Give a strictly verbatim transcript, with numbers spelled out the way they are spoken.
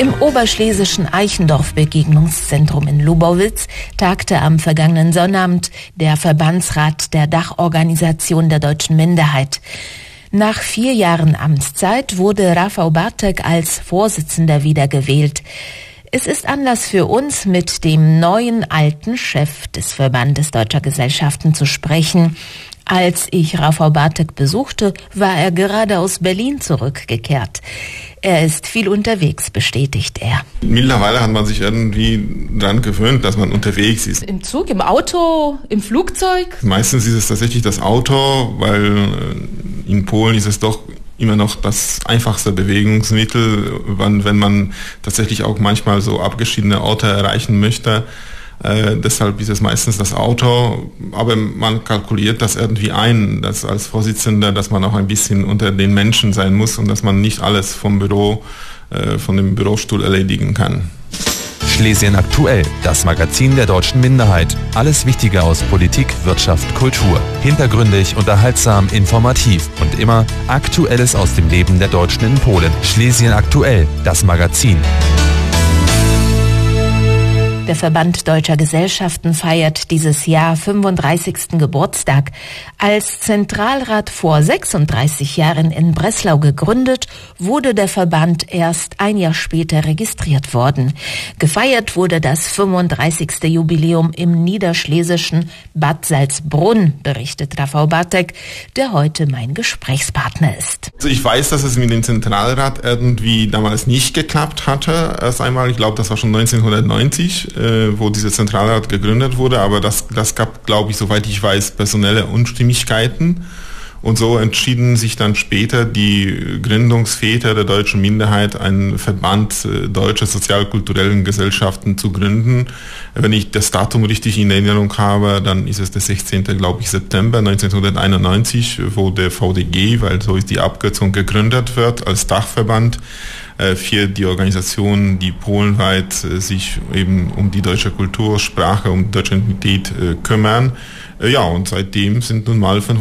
Im oberschlesischen Eichendorff-Begegnungszentrum in Lubowitz tagte am vergangenen Sonnabend der Verbandsrat der Dachorganisation der deutschen Minderheit. Nach vier Jahren Amtszeit wurde Rafał Bartek als Vorsitzender wiedergewählt. Es ist Anlass für uns, mit dem neuen alten Chef des Verbandes Deutscher Gesellschaften zu sprechen. Als ich Rafał Bartek besuchte, war er gerade aus Berlin zurückgekehrt. Er ist viel unterwegs, bestätigt er. Mittlerweile hat man sich irgendwie daran gewöhnt, dass man unterwegs ist. Im Zug, im Auto, im Flugzeug? Meistens ist es tatsächlich das Auto, weil in Polen ist es doch immer noch das einfachste Bewegungsmittel, wenn man tatsächlich auch manchmal so abgeschiedene Orte erreichen möchte. Äh, deshalb ist es meistens das Auto, aber man kalkuliert das irgendwie ein, dass als Vorsitzender, dass man auch ein bisschen unter den Menschen sein muss und dass man nicht alles vom Büro, äh, von dem Bürostuhl erledigen kann. Schlesien aktuell, das Magazin der deutschen Minderheit. Alles Wichtige aus Politik, Wirtschaft, Kultur. Hintergründig, unterhaltsam, informativ und immer Aktuelles aus dem Leben der Deutschen in Polen. Schlesien aktuell, das Magazin. Der Verband Deutscher Gesellschaften feiert dieses Jahr fünfunddreißigsten Geburtstag. Als Zentralrat vor sechsunddreißig Jahren in Breslau gegründet, wurde der Verband erst ein Jahr später registriert worden. Gefeiert wurde das fünfunddreißigste Jubiläum im niederschlesischen Bad Salzbrunn, berichtet Rafał Bartek, der heute mein Gesprächspartner ist. Also ich weiß, dass es mit dem Zentralrat irgendwie damals nicht geklappt hatte. Erst einmal, ich glaube, das war schon neunzehnhundertneunzig. Wo dieser Zentralrat gegründet wurde, aber das, das gab, glaube ich, soweit ich weiß, personelle Unstimmigkeiten. Und so entschieden sich dann später die Gründungsväter der deutschen Minderheit, einen Verband deutscher sozialkulturellen Gesellschaften zu gründen. Wenn ich das Datum richtig in Erinnerung habe, dann ist es der sechzehnten glaube ich, September neunzehnhunderteinundneunzig, wo der V D G, weil so ist die Abkürzung, gegründet wird als Dachverband für die Organisationen, die polenweit sich eben um die deutsche Kultur, Sprache, um deutsche Identität kümmern. Ja, und seitdem sind nun mal